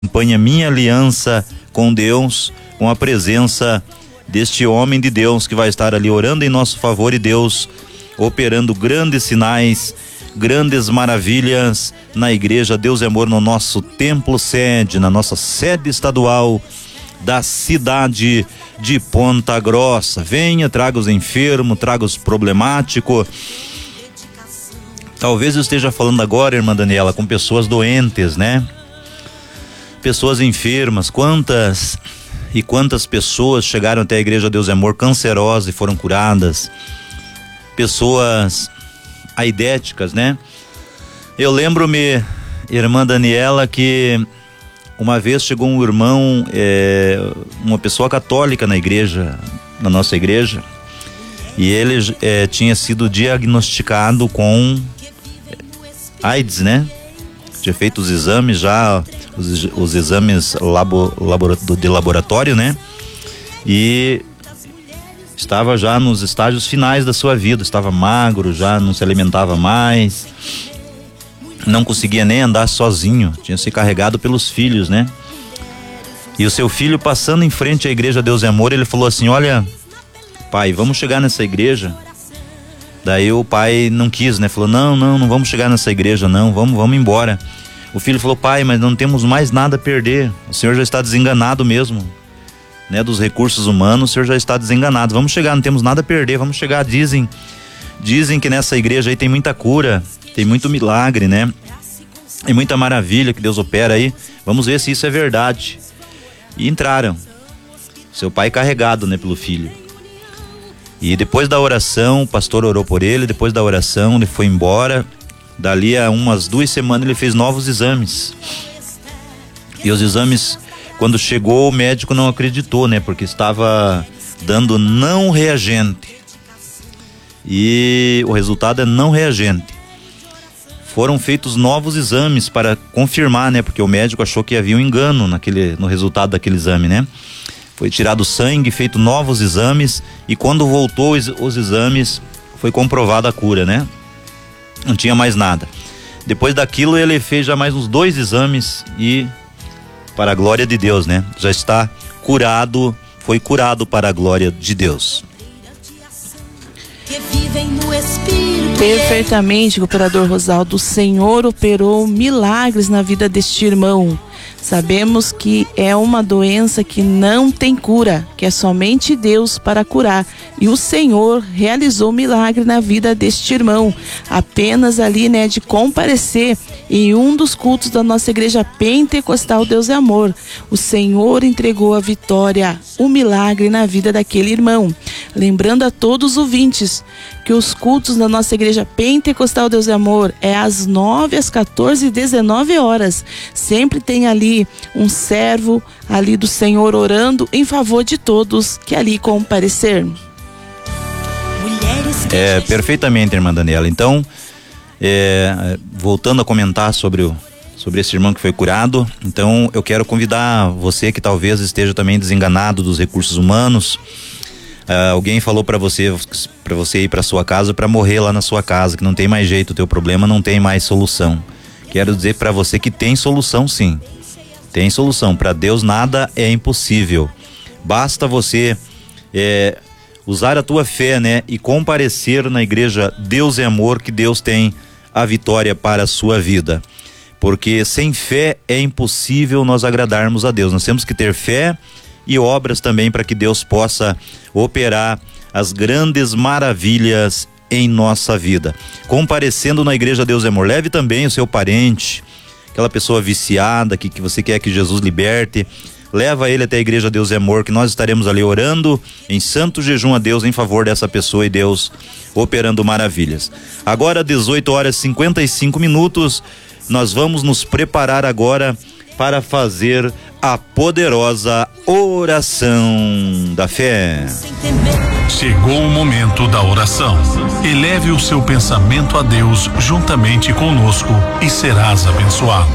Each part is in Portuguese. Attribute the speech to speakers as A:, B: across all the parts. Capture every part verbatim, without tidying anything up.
A: acompanha minha aliança com Deus, com a presença deste homem de Deus que vai estar ali orando em nosso favor, e Deus operando grandes sinais, grandes maravilhas na igreja Deus é Amor, no nosso templo sede, na nossa sede estadual da cidade de Ponta Grossa. Venha, traga os enfermos, traga os problemáticos. Talvez eu esteja falando agora, irmã Daniela, com pessoas doentes, né? Pessoas enfermas. Quantas e quantas pessoas chegaram até a igreja Deus é Amor cancerosas e foram curadas. Pessoas aidéticas, né? Eu lembro-me, irmã Daniela, que uma vez chegou um irmão, é, uma pessoa católica na igreja, na nossa igreja, e ele é, tinha sido diagnosticado com AIDS, né? Tinha feito os exames já, os, os exames labo, labora, de laboratório, né? E estava já nos estágios finais da sua vida, estava magro, já não se alimentava mais, não conseguia nem andar sozinho, tinha se carregado pelos filhos, né? E o seu filho, passando em frente à igreja Deus é Amor, ele falou assim: olha, pai, vamos chegar nessa igreja. Daí o pai não quis, né? Falou: não, não, não vamos chegar nessa igreja, não, vamos, vamos embora. O filho falou: pai, mas não temos mais nada a perder, o senhor já está desenganado mesmo, né, dos recursos humanos, o senhor já está desenganado, vamos chegar, não temos nada a perder, vamos chegar. Dizem, dizem que nessa igreja aí tem muita cura, tem muito milagre, né? E muita maravilha que Deus opera aí, vamos ver se isso é verdade. E entraram, seu pai carregado, né, pelo filho. E depois da oração, o pastor orou por ele, depois da oração ele foi embora. Dali a umas duas semanas ele fez novos exames. E os exames, quando chegou, o médico não acreditou, né? Porque estava dando não reagente. E o resultado é não reagente. Foram feitos novos exames para confirmar, né? Porque o médico achou que havia um engano naquele, no resultado daquele exame, né? Foi tirado sangue, feito novos exames, e quando voltou os, os exames, foi comprovada a cura, né? Não tinha mais nada. Depois daquilo ele fez já mais uns dois exames e, para a glória de Deus, né? Já está curado, foi curado para a glória de Deus.
B: Perfeitamente, cooperador Rosaldo, o Senhor operou milagres na vida deste irmão. Sabemos que é uma doença que não tem cura, que é somente Deus para curar. E o Senhor realizou milagre na vida deste irmão. Apenas ali, né, de comparecer em um dos cultos da nossa igreja pentecostal Deus é Amor, o Senhor entregou a vitória, o milagre na vida daquele irmão. Lembrando a todos os ouvintes que os cultos da nossa igreja pentecostal Deus é Amor é às nove, às quatorze e dezenove horas. Sempre tem ali um servo ali do Senhor orando em favor de todos que ali comparecer.
A: É, perfeitamente, irmã Daniela. Então, é, voltando a comentar sobre o sobre esse irmão que foi curado, então eu quero convidar você que talvez esteja também desenganado dos recursos humanos. Uh, alguém falou para você para você ir para sua casa, para morrer lá na sua casa, que não tem mais jeito, o teu problema não tem mais solução. Quero dizer para você que tem solução, sim. Tem solução. Para Deus nada é impossível. Basta você é, usar a tua fé, né, e comparecer na igreja Deus é Amor, que Deus tem a vitória para a sua vida. Porque sem fé é impossível nós agradarmos a Deus. Nós temos que ter fé e obras também para que Deus possa operar as grandes maravilhas em nossa vida. Comparecendo na igreja Deus é Amor, leve também o seu parente, aquela pessoa viciada que, que você quer que Jesus liberte. Leva ele até a igreja Deus é Amor, que nós estaremos ali orando em santo jejum a Deus em favor dessa pessoa, e Deus operando maravilhas. Agora dezoito horas e cinquenta e cinco minutos, nós vamos nos preparar agora para fazer a poderosa oração da fé.
C: Chegou o momento da oração. Eleve o seu pensamento a Deus juntamente conosco e serás abençoado.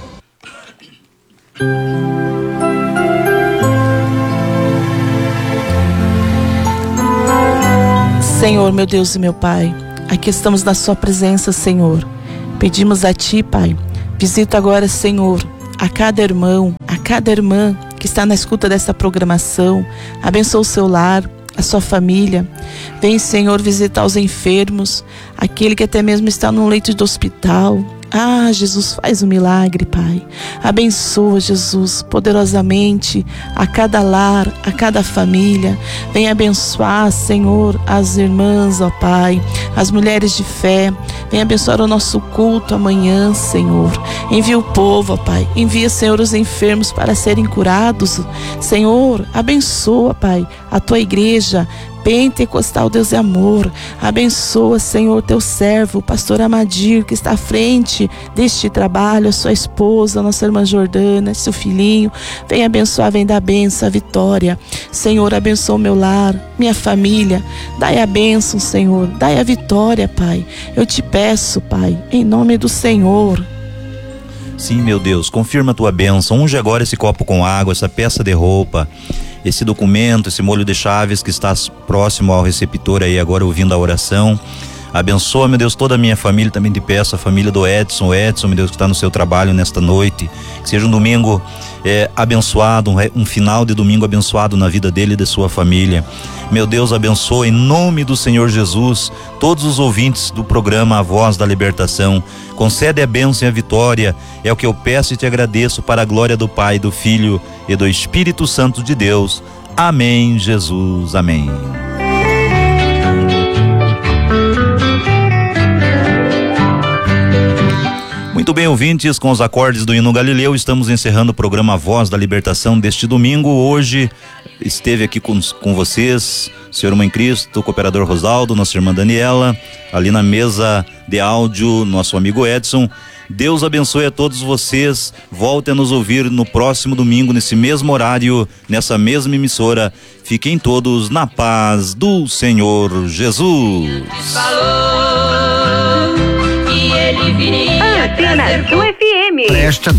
B: Senhor, meu Deus e meu Pai, aqui estamos na sua presença, Senhor. Pedimos a Ti, Pai, visita agora, Senhor, a cada irmão, a cada irmã que está na escuta dessa programação. Abençoa o seu lar, a sua família. Vem, Senhor, visitar os enfermos, aquele que até mesmo está num leito de hospital. Ah, Jesus, faz um milagre, Pai. Abençoa, Jesus, poderosamente a cada lar, a cada família. Vem abençoar, Senhor, as irmãs, ó Pai, as mulheres de fé. Vem abençoar o nosso culto amanhã, Senhor. Envia o povo, ó Pai. Envia, Senhor, os enfermos para serem curados. Senhor, abençoa, Pai, a tua igreja pentecostal, Deus é amor. Abençoa, Senhor, teu servo, o pastor Amadir, que está à frente deste trabalho, a sua esposa, a nossa irmã Jordana, seu filhinho. Vem abençoar, vem dar bênção, a vitória. Senhor, abençoa o meu lar, minha família. Dai a bênção, Senhor. Dai a vitória, Pai. Eu te peço, Pai, em nome do Senhor.
A: Sim, meu Deus, confirma a tua bênção. Unge agora esse copo com água, essa peça de roupa, esse documento, esse molho de chaves que está próximo ao receptor aí agora ouvindo a oração. Abençoa, meu Deus, toda a minha família, também te peço, a família do Edson, o Edson, meu Deus, que está no seu trabalho nesta noite. Que seja um domingo é, abençoado, um, um final de domingo abençoado na vida dele e de sua família. Meu Deus, abençoa em nome do Senhor Jesus todos os ouvintes do programa A Voz da Libertação. Concede a bênção e a vitória, é o que eu peço e te agradeço, para a glória do Pai, do Filho e do Espírito Santo de Deus. Amém, Jesus, amém. Muito bem, ouvintes, com os acordes do hino Galileu, estamos encerrando o programa Voz da Libertação deste domingo. Hoje esteve aqui com, com vocês, Senhor Mãe Cristo, o cooperador Rosaldo, nossa irmã Daniela, ali na mesa de áudio, nosso amigo Edson. Deus abençoe a todos vocês. Volte a nos ouvir no próximo domingo, nesse mesmo horário, nessa mesma emissora. Fiquem todos na paz do Senhor Jesus.
D: Falou que ele viria. Antena Sul F M.
C: Presta